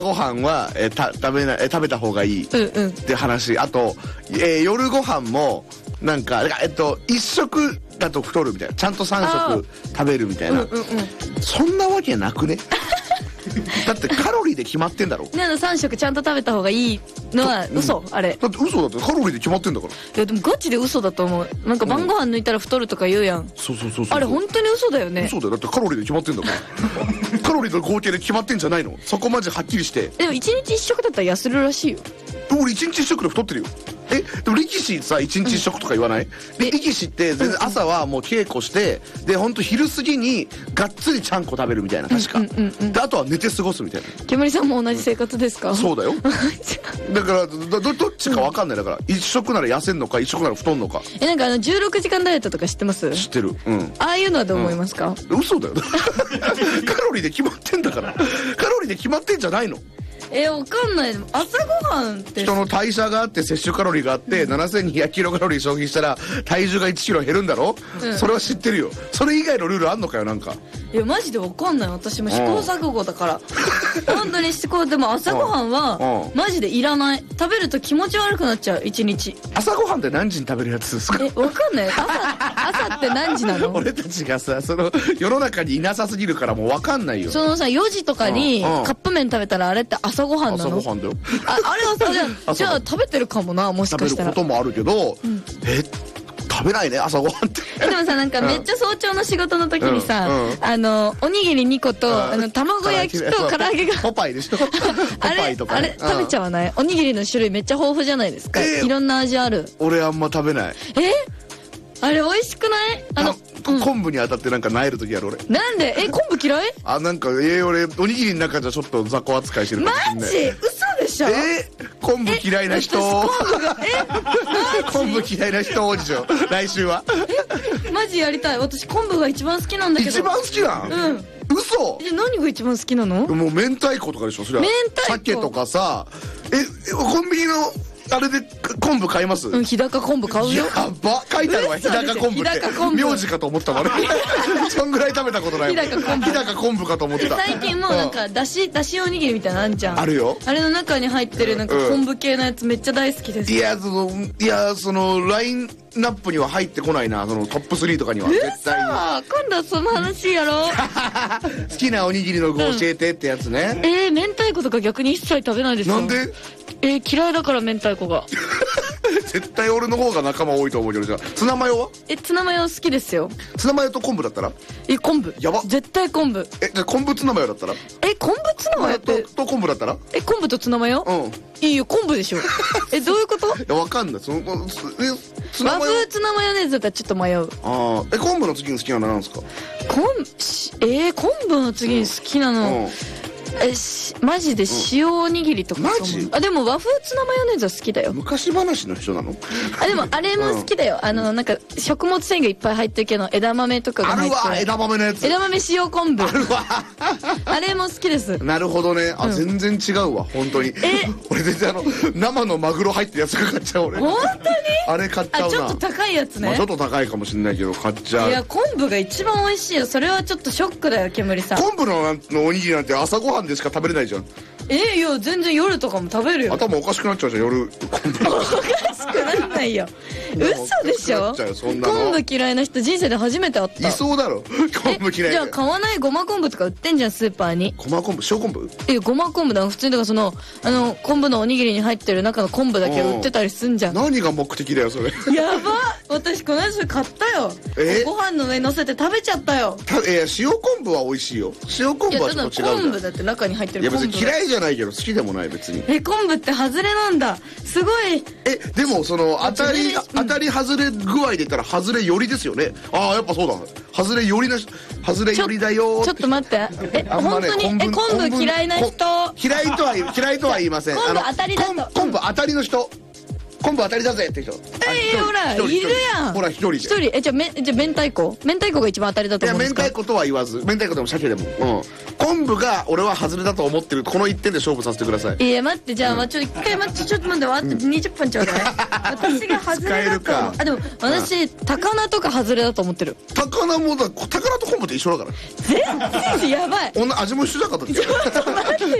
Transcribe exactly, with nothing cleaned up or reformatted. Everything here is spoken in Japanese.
ご飯は、えー、た食べな、えー、食べた方がいいって話、うんうん、あと、えー、夜ご飯もなんか、えっと一食だと太るみたいな、ちゃんとさん食食べるみたいな、うんうんうん、そんなわけなくねだってカロリーで決まってんだろ。 ね、さん食ちゃんと食べた方がいいのは嘘、うん、あれだって嘘だってカロリーで決まってんだから。 いやでもガチで嘘だと思う。なんか晩ご飯抜いたら太るとか言うやん、うん、 そうそうそうそう、 あれ本当に嘘だよね。 嘘だよ、だってカロリーで決まってんだからカロリーの合計で決まってんじゃないの。そこまではっきりして。 でもいちにちいっ食だったら痩せるらしいよ。 俺いちにちいっ食で太ってるよ。えでも力士さいちにちいっ食とか言わない、うん、で力士って全然朝はもう稽古して、うん、で本当昼過ぎにがっつりちゃんこ食べるみたいな確か、うんうんうんうん、であとは寝て過ごすみたいな。 煙さんも同じ生活ですか？ そうだよだから ど, どっちか分かんない。だからいっ食なら痩せんのかいっ食なら太んのか。 えなんかあのじゅうろくじかんダイエットとか知ってます？ 知ってる、うん、 ああいうのはどう思いますか？ うん、嘘だよカロリーで決まってんだからカロリーで決まってんじゃないの。 えわかんない。朝ごはんって人の代謝があって摂取カロリーがあって、うん、ななせんにひゃくキロカロリー消費したら体重がいちキロ減るんだろ、うん、それは知ってるよ。それ以外のルールあんのかよ。なんかいやマジでわかんない。私も試行錯誤だから本当に試行。でも朝ごはんはマジでいらない。食べると気持ち悪くなっちゃう。一日朝ごはんって何時に食べるやつですか？ えわかんない。朝朝って何時なの？ 俺たちがさその世の中にいなさすぎるからもうわかんないよ。 そのさよじとかにカップ麺食べたらあれって朝ごはんなの？ 朝ごはんだよ。 あ, あれはさじゃあじゃあ食べてるかもな。もしかしたら食べることもあるけど、うん、え食べないね朝ごはんってでもさなんかめっちゃ早朝の仕事の時にさ、うんうん、あのおにぎりにこと、うん、あの卵焼きと唐揚げがポパイでしょポパイとか、ね、 あれあれ食べちゃわない？おにぎりの種類めっちゃ豊富じゃないですか、えー、いろんな味ある。 俺あんま食べない。 えあれ美味しくない？あのうん、昆布に当たってなんかなえる時ある俺。 なんで？え昆布嫌い？ あなんかえー、俺おにぎりの中じゃちょっと雑魚扱いしてるかもしれない。 マジ？嘘でしょ？ えー、昆布嫌いな人。 昆布がえ昆布嫌いな人多いでしょ来週は。 えマジやりたい。私昆布が一番好きなんだけど。 一番好きなん？うん嘘。 え何が一番好きなの？ もう明太子とかでしょそれは。 明太子鮭とかさえコンビニのあれで昆布買います？ うん、日高昆布買うよ。 やば書いてあるわ日高昆布って名字かと思ったわねそんぐらい食べたことないわ。日高昆布日高昆布かと思った。 最近もうなんかだしだしおにぎりみたいなのあんじゃん。 あるよ。 あれの中に入ってるなんか昆布系のやつめっちゃ大好きです。 いやそのいやそのラインナップには入ってこないな。そのトップスリーとかには絶対に。 今度はその話やろう好きなおにぎりの具教えてってやつね、 うん、えー、明太子とか逆に一切食べないですよ。 なんで？ えー、嫌いだから明太子が絶対俺の方が仲間多いと思うけど。じゃあツナマヨは？ えツナマヨ好きですよ。 ツナマヨと昆布だったら？ え昆布やば絶対昆布。 えじゃあ昆布ツナマヨだったら？ え昆布ツナマヨってと昆布だったら？ え昆布とツナマヨ？うんいいよ昆布でしょえどういうこと？ いやわかんないそのえツナマヨ和風ツナマヨネーズだったらちょっと迷う。 ああえ昆布の次に好きなのなんですか？ 昆布えー、昆布の次に好きなの、うんうんえしマジで塩おにぎりとか、うん、マジ？あでも和風ツナマヨネーズは好きだよ。 昔話の人なの？ あでもあれも好きだよ、うん、あのなんか食物繊維がいっぱい入ってるけど枝豆とかが入ってる。 あるわ枝豆のやつ。 枝豆塩昆布あるわあれも好きです。 なるほどね。あ、うん、全然違うわ本当に。え俺全然あの生のマグロ入ってるやつ買っちゃう俺。 本当に？ あれ買っちゃうな。 あちょっと高いやつね、 まあ、ちょっと高いかもしれないけど買っちゃう。 いや昆布が一番美味しいよ。それはちょっとショックだよ煙さん。 昆布ののおにぎりなんて朝ごはんでしか食べれないじゃん。 えー、いや全然夜とかも食べるよ。 頭おかしくなっちゃうじゃん夜昆布。 おかしくなんないよ嘘でしょ。昆布嫌いな人人生で初めて会った。 いそうだろ昆布嫌い。 じゃあ買わないごま昆布とか売ってんじゃんスーパーに。 ごま昆布塩昆布？ えごま昆布だ普通に。だからそのあの昆布のおにぎりに入ってる中の昆布だけ売ってたりすんじゃん。 何が目的だよそれ。 やば私この間それ買ったよ。えご飯の上に乗せて食べちゃったよ。 たえ塩昆布は美味しいよ。塩昆布はちょっと違うじゃん。 昆布だって中に入ってる昆布。いや別に嫌いじゃないけど好きでもない別に。 え昆布って外れなんだすごい。 えでもその当たり当たり外れ具合で言ったら外れ寄りですよね。ああやっぱそうだ外れ寄りな外れ寄りだよ。 ちょっと待ってえ本当にえ昆布嫌いな人。 嫌いとは嫌いとは言いません。 昆布当たりだと昆布当たりの人昆布当たりだぜって人。 えー、ほらいるやん。 ほら一人で一人えじゃあめじゃあ明太子明太子が一番当たりだと思うんですか？ いや明太子とは言わず明太子でも鮭でも、うん、昆布が俺は外れだと思ってる。この一点で勝負させてください。 いや待ってじゃあ、うん、まあちょっと一回待ってちょっと待ってあとにじゅっぷんちょうだい、うん、私が外れだとあでも私、うん、高菜とか外れだと思ってる。 高菜もだ高菜と昆布って一緒だから全然やばい味も一緒じゃなかったっけ？ ちょっと待って